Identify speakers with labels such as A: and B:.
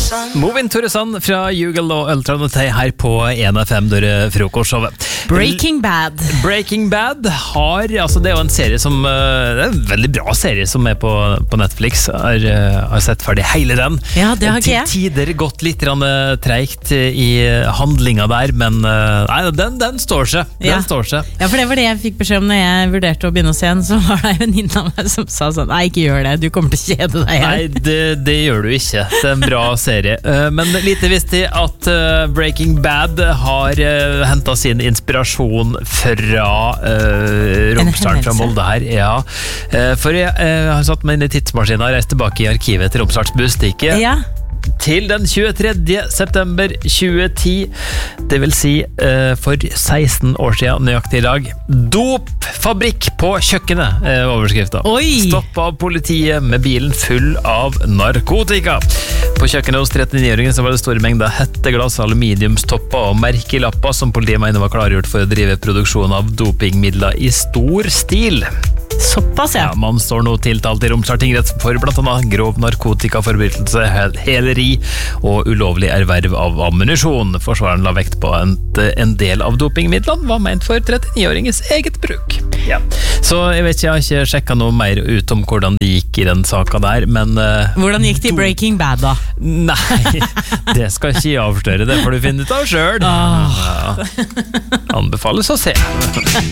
A: Movin Toresan fra Jugel og Ultranotei her på 1FM dere frokostshowet.
B: Breaking Bad.
A: Breaking Bad har, altså det er jo en serie som, det er en veldig bra serie som er på Netflix. Har sett ferdig hele den.
B: Ja, det har ikke jeg.
A: Til tider gått litt tregt i handlinga der, men nei, den står seg. Den står seg.
B: Ja, for det var det jeg fikk beskjed om når jeg vurderte å begynne å se den, så var det en venninne av meg som sa sånn, nei, ikke gjør det, du kommer til å kjede deg her.
A: Nei, det gjør du ikke. Det er en bra serie. Men lite visste jeg at Breaking Bad har hentet sin inspirasjon fra Romsdalen fra Molde her. Ja. For jeg har satt meg inn i tidsmaskinen og reist tilbake i arkivet til Romsdals Bustikke.
B: Ja.
A: Til den 23. september 2010, det vil si for 16 år siden nøyaktig i dag. Dopfabrikk på kjøkkenet er overskriften. Stoppet av politiet med bilen full av narkotika. På kjøkkenet hos 39-åringen så var det store mengder hetteglass, aluminiumstopper og merkelapper som politiet mener var klargjort for å drive produksjon av dopingmidler i stor stil.
B: Såpass, ja.
A: Man står nå tiltalt i Romsdal tingrett for blant annet grov narkotikaforbrytelse, heleri og ulovlig erverv av ammunisjon. Forsvareren la vekt på en del av dopingmidlene var ment for 39-åringens eget bruk. Ja. Så jeg vet ikke, jeg har ikke sjekket noe mer ut om hvordan det gikk i den saken der, men...
B: hvordan gikk det i Breaking Bad da?
A: Nei, det skal ikke jeg avsløre, det får du finne ut av selv. Ja. Anbefales å se.